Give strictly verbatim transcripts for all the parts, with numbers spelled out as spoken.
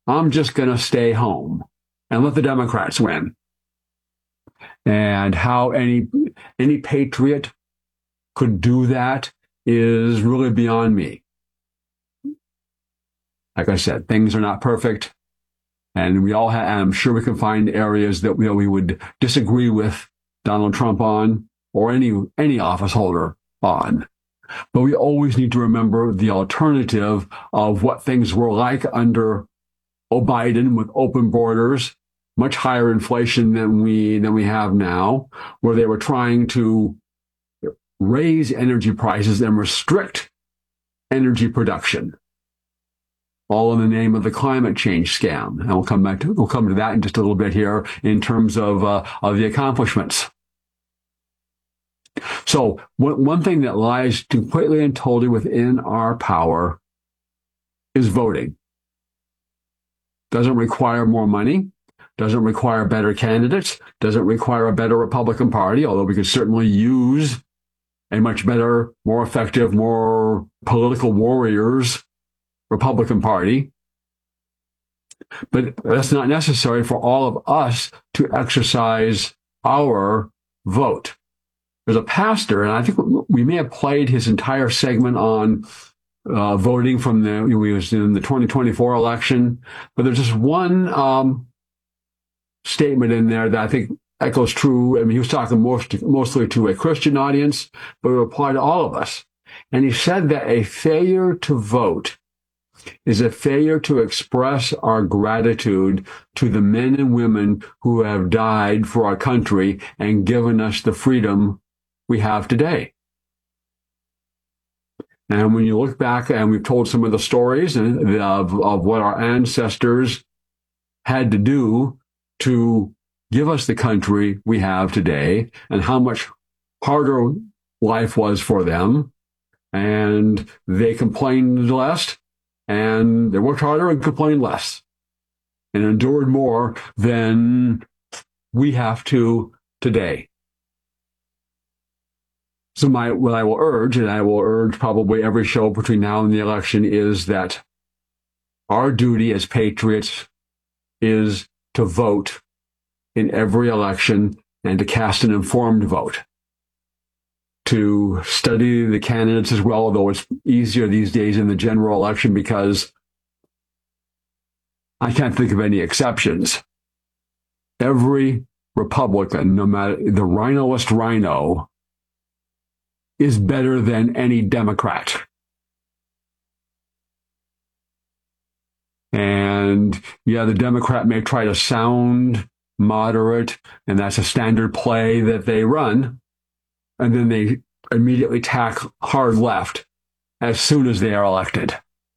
I'm just going to stay home and let the Democrats win. And how any any patriot could do that is really beyond me. Like I said, things are not perfect. And we all have, I'm sure we can find areas that we, we would disagree with Donald Trump on, or any any office holder on. But we always need to remember the alternative of what things were like under Biden, with open borders, much higher inflation than we than we have now, where they were trying to raise energy prices and restrict energy production, all in the name of the climate change scam. And we'll come back to we'll come to that in just a little bit here in terms of uh, of the accomplishments. So one, one thing that lies completely and totally within our power is voting. Doesn't require more money, doesn't require better candidates, doesn't require a better Republican Party, although we could certainly use a much better, more effective, more political warriors Republican Party. But that's not necessary for all of us to exercise our vote. There's a pastor, and I think we may have played his entire segment on uh, voting from the, he was in the twenty twenty-four election, but there's just one um, statement in there that I think echoes true. I mean, he was talking most, mostly to a Christian audience, but it would apply to all of us. And he said that a failure to vote is a failure to express our gratitude to the men and women who have died for our country and given us the freedom we have today. And when you look back, and we've told some of the stories of, of what our ancestors had to do to give us the country we have today, and how much harder life was for them, and they complained less, and they worked harder and complained less, and endured more than we have to today. So my, what I will urge, and I will urge probably every show between now and the election, is that our duty as patriots is to vote in every election and to cast an informed vote, to study the candidates as well, although it's easier these days in the general election because I can't think of any exceptions. Every Republican, no matter the rhinoest rhino, is better than any Democrat. And yeah, the Democrat may try to sound moderate, and that's a standard play that they run. And then they immediately tack hard left as soon as they are elected.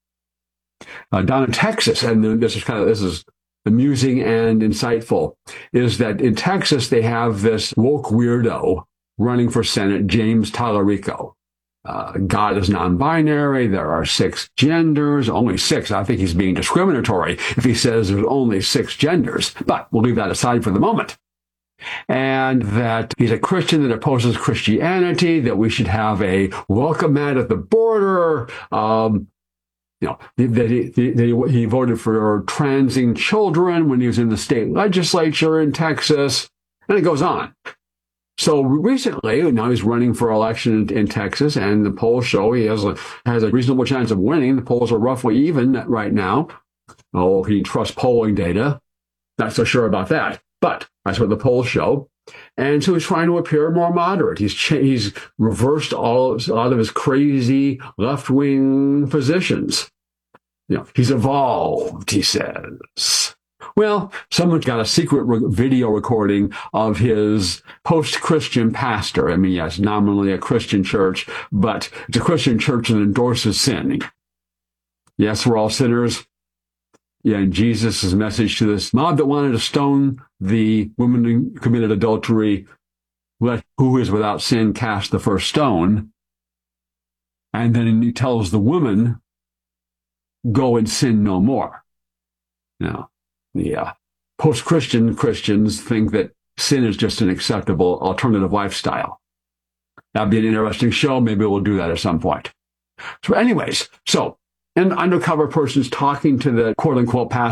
Uh, down in Texas, and this is kind of, this is amusing and insightful, is that in Texas, they have this woke weirdo running for Senate, James Tallarico. Uh, God is non-binary. There are six genders, only six. I think he's being discriminatory if he says there's only six genders, but we'll leave that aside for the moment. And that he's a Christian that opposes Christianity, that we should have a welcome mat at the border. Um, you know, that he, that he, he voted for transing children when he was in the state legislature in Texas, and it goes on. So recently, now he's running for election in, in Texas, and the polls show he has a, has a reasonable chance of winning. The polls are roughly even right now. Oh, he trusts polling data. Not so sure about that, but that's what the polls show. And so he's trying to appear more moderate. He's cha- he's reversed all a lot of his crazy left-wing positions. You know, he's evolved, he says. Well, someone's got a secret re- video recording of his post-Christian pastor. I mean, yes, nominally a Christian church, but it's a Christian church that endorses sin. Yes, we're all sinners. Yeah, and Jesus' message to this mob that wanted to stone the woman who committed adultery, let who is without sin cast the first stone. And then he tells the woman, go and sin no more. Now, the uh, post-Christian Christians think that sin is just an acceptable alternative lifestyle. That'd be an interesting show. Maybe we'll do that at some point. So anyways, so an undercover person's talking to the quote-unquote pastor